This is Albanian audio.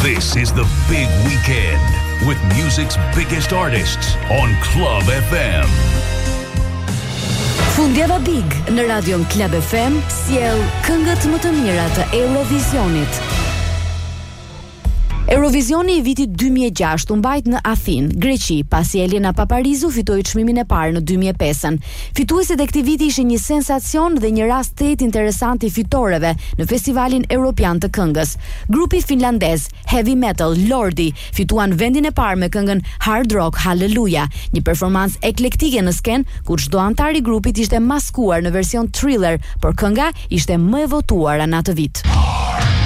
This is the big weekend with music's biggest artists on Club FM. Fundjava Big në radion Club FM sjell këngët më të mira të Eurovisionit. Eurovisioni I vitit 2006 u mbajt në Athinë, Greqi, pasi Elena Paparizu fitoi çmimin e parë në 2005. Fituesit e këtij viti ishin një sensacion dhe një rast të interesant I fitoreve në Festivalin Europian të Këngës. Grupi finlandez Heavy Metal Lordi fituan vendin e parë me këngën Hard Rock Hallelujah, një performancë eklektike në skenë ku çdo antar I grupit ishte maskuar në version thriller, por kënga ishte më e votuara në atë vit.